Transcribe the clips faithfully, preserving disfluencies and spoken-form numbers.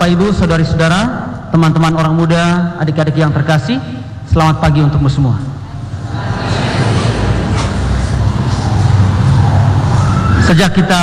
Bapak Ibu, saudari-saudara, teman-teman orang muda, adik-adik yang terkasih, selamat pagi untukmu semua. Sejak kita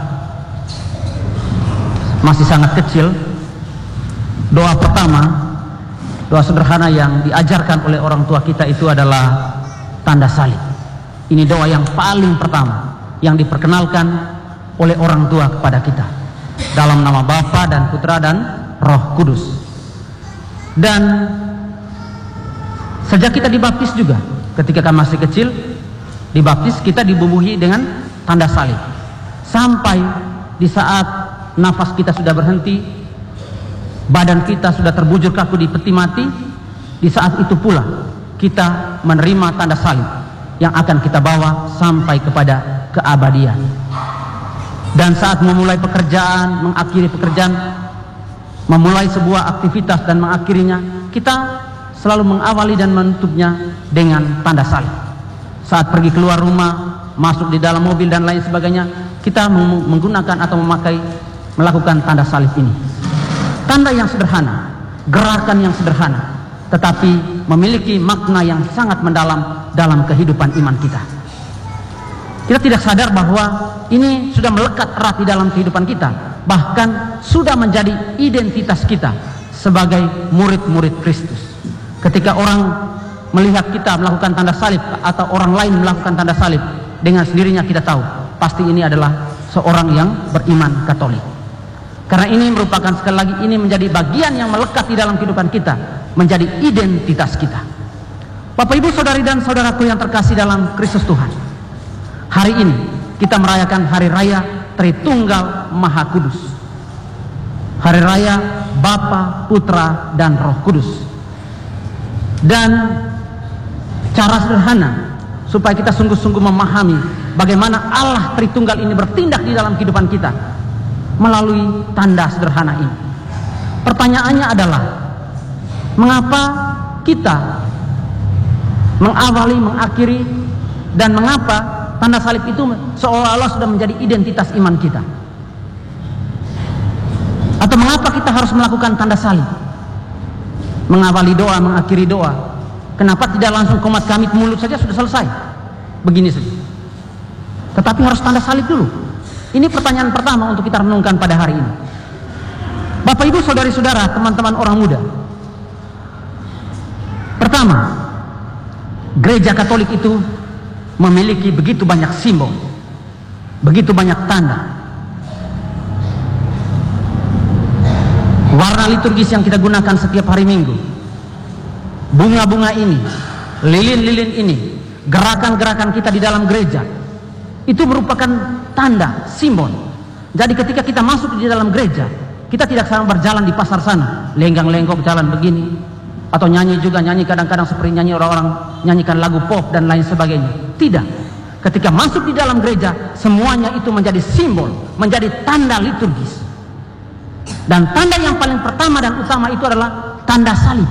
masih sangat kecil, doa pertama, doa sederhana yang diajarkan oleh orang tua kita itu adalah tanda salib. Ini doa yang paling pertama yang diperkenalkan oleh orang tua kepada kita, dalam nama Bapa dan Putra dan Roh Kudus. Dan sejak kita dibaptis juga, ketika kami masih kecil dibaptis, kita dibubuhi dengan tanda salib. Sampai di saat nafas kita sudah berhenti, badan kita sudah terbujur kaku di peti mati, di saat itu pula kita menerima tanda salib yang akan kita bawa sampai kepada keabadian. Dan saat memulai pekerjaan, mengakhiri pekerjaan, memulai sebuah aktivitas dan mengakhirinya, kita selalu mengawali dan menutupnya dengan tanda salib. Saat pergi keluar rumah, masuk di dalam mobil dan lain sebagainya, kita menggunakan atau memakai, melakukan tanda salib ini. Tanda yang sederhana, gerakan yang sederhana, tetapi memiliki makna yang sangat mendalam dalam kehidupan iman kita. Kita tidak sadar bahwa ini sudah melekat erat di dalam kehidupan kita, bahkan sudah menjadi identitas kita sebagai murid-murid Kristus. Ketika orang melihat kita melakukan tanda salib atau orang lain melakukan tanda salib, dengan sendirinya kita tahu pasti ini adalah seorang yang beriman Katolik. Karena ini merupakan, sekali lagi, ini menjadi bagian yang melekat di dalam kehidupan kita, menjadi identitas kita. Bapak Ibu, saudari dan saudaraku yang terkasih dalam Kristus Tuhan, hari ini kita merayakan Hari Raya Tritunggal Maha Kudus, Hari Raya Bapa, Putra, dan Roh Kudus. Dan cara sederhana supaya kita sungguh-sungguh memahami bagaimana Allah Tritunggal ini bertindak di dalam kehidupan kita melalui tanda sederhana ini. Pertanyaannya adalah, mengapa kita mengawali, mengakhiri, dan mengapa tanda salib itu seolah-olah sudah menjadi identitas iman kita? Atau mengapa kita harus melakukan tanda salib? Mengawali doa, mengakhiri doa, kenapa tidak langsung komat kamit mulut saja sudah selesai? Begini saja. Tetapi harus tanda salib dulu. Ini pertanyaan pertama untuk kita renungkan pada hari ini. Bapak Ibu, saudari-saudara, teman-teman orang muda. Pertama, gereja Katolik itu memiliki begitu banyak simbol, begitu banyak tanda. Warna liturgis yang kita gunakan setiap hari Minggu, bunga-bunga ini, lilin-lilin ini, gerakan-gerakan kita di dalam gereja, itu merupakan tanda, simbol. Jadi ketika kita masuk di dalam gereja, kita tidak sedang berjalan di pasar sana, lenggang-lenggok jalan begini, atau nyanyi juga, nyanyi kadang-kadang seperti nyanyi orang-orang nyanyikan lagu pop dan lain sebagainya. Tidak. Ketika masuk di dalam gereja, semuanya itu menjadi simbol, menjadi tanda liturgis. Dan tanda yang paling pertama dan utama itu adalah tanda salib.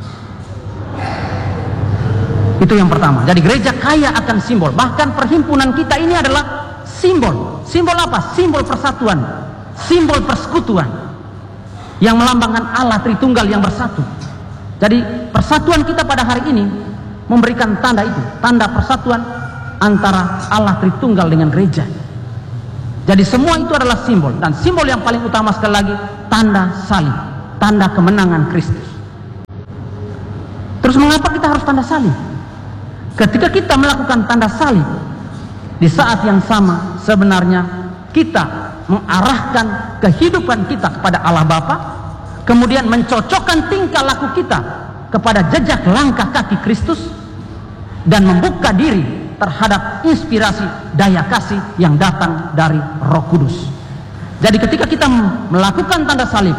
Itu yang pertama. Jadi gereja kaya akan simbol. Bahkan perhimpunan kita ini adalah simbol. Simbol apa? Simbol persatuan, simbol persekutuan, yang melambangkan Allah Tritunggal yang bersatu. Jadi persatuan kita pada hari ini memberikan tanda itu, tanda persatuan antara Allah Tritunggal dengan gereja. Jadi semua itu adalah simbol, dan simbol yang paling utama sekali lagi, tanda salib, tanda kemenangan Kristus. Terus mengapa kita harus tanda salib? Ketika kita melakukan tanda salib, di saat yang sama sebenarnya kita mengarahkan kehidupan kita kepada Allah Bapa, kemudian mencocokkan tingkah laku kita kepada jejak langkah kaki Kristus, dan membuka diri terhadap inspirasi daya kasih yang datang dari Roh Kudus. Jadi ketika kita melakukan tanda salib,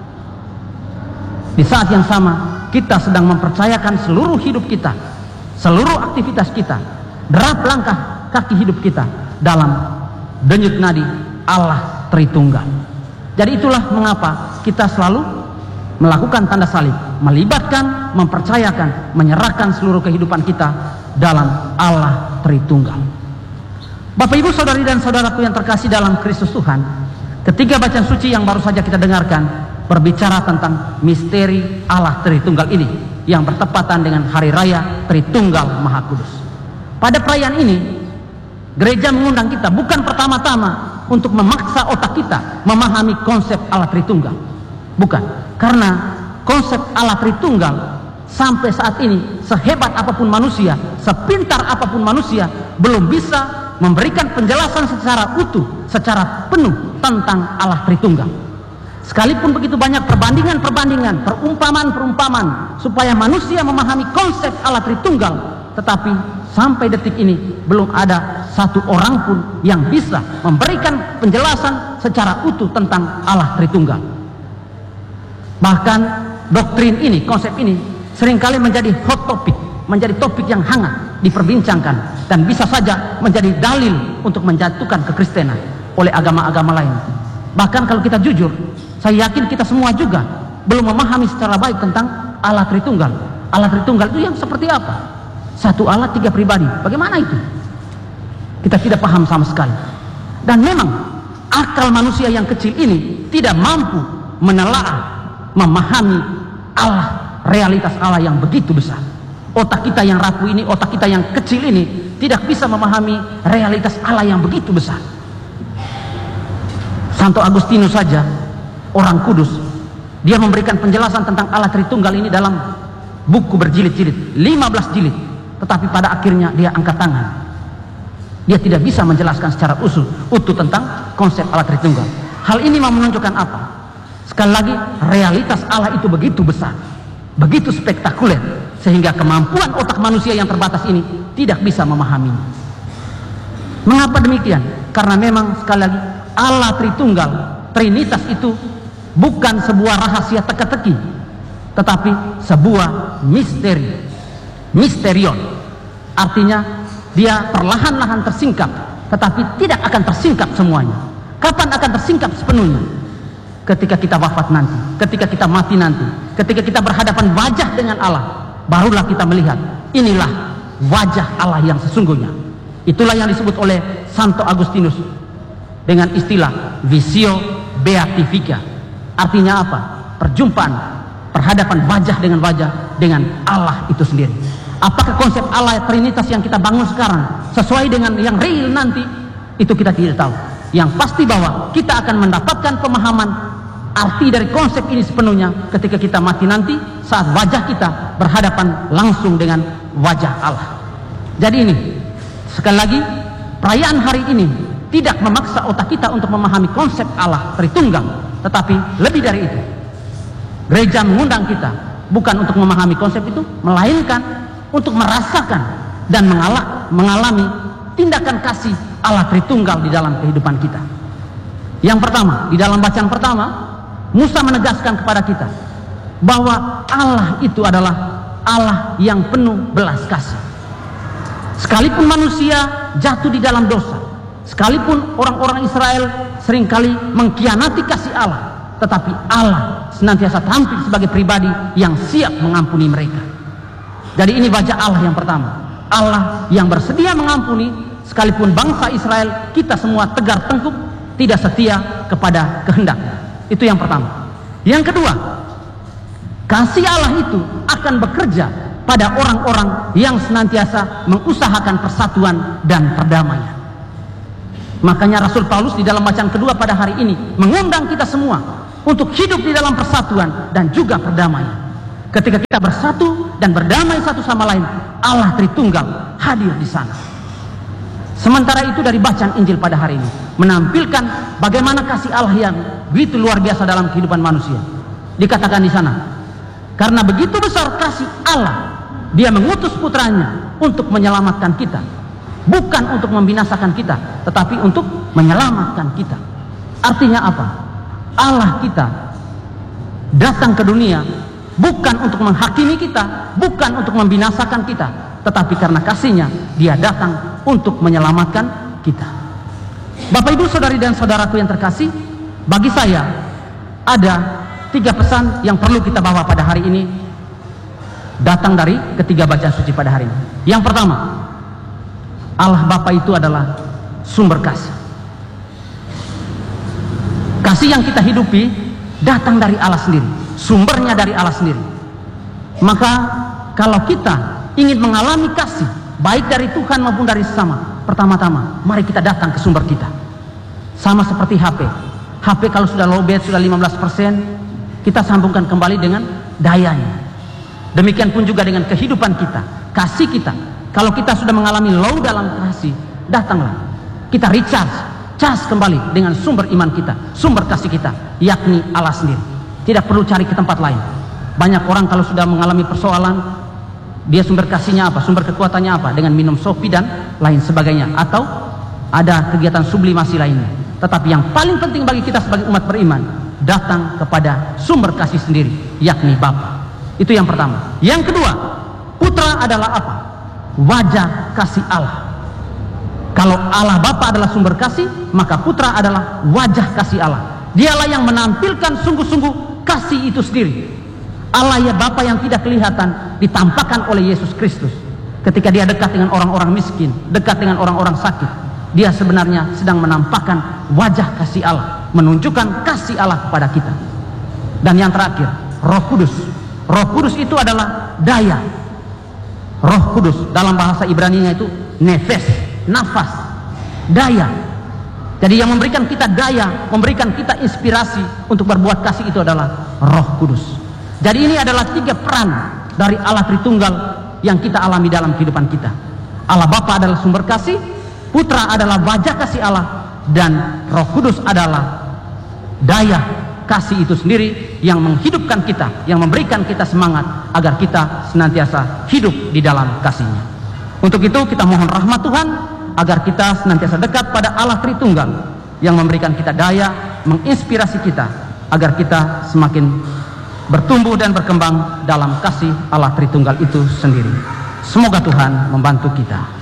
di saat yang sama kita sedang mempercayakan seluruh hidup kita, seluruh aktivitas kita, derap langkah kaki hidup kita dalam denyut nadi Allah Tritunggal. Jadi itulah mengapa kita selalu melakukan tanda salib, melibatkan, mempercayakan, menyerahkan seluruh kehidupan kita dalam Allah Tritunggal. Bapak Ibu, saudari dan saudaraku yang terkasih dalam Kristus Tuhan, ketiga bacaan suci yang baru saja kita dengarkan berbicara tentang misteri Allah Tritunggal ini yang bertepatan dengan Hari Raya Tritunggal Maha Kudus. Pada perayaan ini, gereja mengundang kita bukan pertama-tama untuk memaksa otak kita memahami konsep Allah Tritunggal. Bukan, karena konsep Allah Tritunggal sampai saat ini, sehebat apapun manusia, sepintar apapun manusia, belum bisa memberikan penjelasan secara utuh, secara penuh tentang Allah Tritunggal. Sekalipun begitu banyak perbandingan-perbandingan, perumpamaan-perumpamaan supaya manusia memahami konsep Allah Tritunggal, tetapi sampai detik ini belum ada satu orang pun yang bisa memberikan penjelasan secara utuh tentang Allah Tritunggal. Bahkan doktrin ini, konsep ini seringkali menjadi hot topic, menjadi topik yang hangat diperbincangkan dan bisa saja menjadi dalil untuk menjatuhkan kekristenan oleh agama-agama lain. Bahkan kalau kita jujur, saya yakin kita semua juga belum memahami secara baik tentang Allah Tritunggal. Allah Tritunggal itu yang seperti apa? Satu Allah, tiga pribadi. Bagaimana itu? Kita tidak paham sama sekali. Dan memang akal manusia yang kecil ini tidak mampu menelaah, memahami Allah, realitas Allah yang begitu besar. Otak kita yang rapuh ini, otak kita yang kecil ini tidak bisa memahami realitas Allah yang begitu besar. Santo Agustinus saja, orang kudus, dia memberikan penjelasan tentang Allah Tritunggal ini dalam buku berjilid-jilid, lima belas jilid. Tetapi pada akhirnya dia angkat tangan. Dia tidak bisa menjelaskan secara usul, utuh tentang konsep Allah Tritunggal. Hal ini mau menunjukkan apa? Sekali lagi, realitas Allah itu begitu besar, begitu spektakuler, sehingga kemampuan otak manusia yang terbatas ini tidak bisa memahaminya. Mengapa demikian? Karena memang sekali lagi Allah Tritunggal, Trinitas itu bukan sebuah rahasia teka-teki, tetapi sebuah misteri, misterion. Artinya dia perlahan-lahan tersingkap, tetapi tidak akan tersingkap semuanya. Kapan akan tersingkap sepenuhnya? Ketika kita wafat nanti, ketika kita mati nanti, ketika kita berhadapan wajah dengan Allah, barulah kita melihat inilah wajah Allah yang sesungguhnya. Itulah yang disebut oleh Santo Agustinus dengan istilah visio beatifica. Artinya apa? Perjumpaan, perhadapan wajah dengan wajah dengan Allah itu sendiri. Apakah konsep Allah Trinitas yang kita bangun sekarang sesuai dengan yang real nanti? Itu kita tidak tahu. Yang pasti bahwa kita akan mendapatkan pemahaman arti dari konsep ini sepenuhnya ketika kita mati nanti, saat wajah kita berhadapan langsung dengan wajah Allah. Jadi ini, sekali lagi, perayaan hari ini tidak memaksa otak kita untuk memahami konsep Allah Tritunggal, tetapi lebih dari itu, gereja mengundang kita bukan untuk memahami konsep itu, melainkan untuk merasakan dan mengalami tindakan kasih Allah Tritunggal di dalam kehidupan kita. Yang pertama, di dalam bacaan pertama, Musa menegaskan kepada kita bahwa Allah itu adalah Allah yang penuh belas kasih. Sekalipun manusia jatuh di dalam dosa, sekalipun orang-orang Israel seringkali mengkhianati kasih Allah, tetapi Allah senantiasa tampil sebagai pribadi yang siap mengampuni mereka. Jadi ini wajah Allah yang pertama, Allah yang bersedia mengampuni sekalipun bangsa Israel, kita semua tegar tengkuk, tidak setia kepada kehendaknya. Itu yang pertama. Yang kedua, kasih Allah itu akan bekerja pada orang-orang yang senantiasa mengusahakan persatuan dan perdamaian. Makanya Rasul Paulus di dalam bacaan kedua pada hari ini mengundang kita semua untuk hidup di dalam persatuan dan juga perdamaian. Ketika kita bersatu dan berdamai satu sama lain, Allah Tritunggal hadir di sana. Sementara itu dari bacaan Injil pada hari ini menampilkan bagaimana kasih Allah yang begitu luar biasa dalam kehidupan manusia. Dikatakan di sana, karena begitu besar kasih Allah, Dia mengutus putranya untuk menyelamatkan kita, bukan untuk membinasakan kita, tetapi untuk menyelamatkan kita. Artinya apa? Allah kita datang ke dunia bukan untuk menghakimi kita, bukan untuk membinasakan kita, tetapi karena kasihnya Dia datang untuk menyelamatkan kita. Bapak Ibu saudari dan saudaraku yang terkasih, bagi saya ada tiga pesan yang perlu kita bawa pada hari ini, datang dari ketiga bacaan suci pada hari ini. Yang pertama, Allah Bapa itu adalah sumber kasih. Kasih yang kita hidupi datang dari Allah sendiri, sumbernya dari Allah sendiri. Maka kalau kita ingin mengalami kasih baik dari Tuhan maupun dari sesama, pertama-tama mari kita datang ke sumber kita. Sama seperti H P. H P kalau sudah lowbat, sudah lima belas persen, kita sambungkan kembali dengan dayanya. Demikian pun juga dengan kehidupan kita, kasih kita. Kalau kita sudah mengalami low dalam kasih, datanglah kita recharge, cas kembali dengan sumber iman kita, sumber kasih kita, yakni Allah sendiri. Tidak perlu cari ke tempat lain. Banyak orang kalau sudah mengalami persoalan, dia sumber kasihnya apa, sumber kekuatannya apa, dengan minum sopi dan lain sebagainya, atau ada kegiatan sublimasi lainnya. Tetapi yang paling penting bagi kita sebagai umat beriman, datang kepada sumber kasih sendiri, yakni Bapa. Itu yang pertama. Yang kedua, putra adalah apa? Wajah kasih Allah. Kalau Allah Bapa adalah sumber kasih, maka putra adalah wajah kasih Allah. Dialah yang menampilkan sungguh-sungguh kasih itu sendiri. Allah ya Bapa yang tidak kelihatan ditampakkan oleh Yesus Kristus. Ketika dia dekat dengan orang-orang miskin, dekat dengan orang-orang sakit, dia sebenarnya sedang menampakkan wajah kasih Allah, menunjukkan kasih Allah kepada kita. Dan yang terakhir, Roh Kudus. Roh Kudus itu adalah daya. Roh Kudus dalam bahasa Ibrani-nya itu nefes, nafas, daya. Jadi yang memberikan kita daya, memberikan kita inspirasi untuk berbuat kasih itu adalah Roh Kudus. Jadi ini adalah tiga peran dari Allah Tritunggal yang kita alami dalam kehidupan kita. Allah Bapa adalah sumber kasih, Putra adalah wajah kasih Allah, dan Roh Kudus adalah daya kasih itu sendiri yang menghidupkan kita, yang memberikan kita semangat agar kita senantiasa hidup di dalam kasih-Nya. Untuk itu kita mohon rahmat Tuhan agar kita senantiasa dekat pada Allah Tritunggal yang memberikan kita daya, menginspirasi kita agar kita semakin bertumbuh dan berkembang dalam kasih Allah Tritunggal itu sendiri. Semoga Tuhan membantu kita.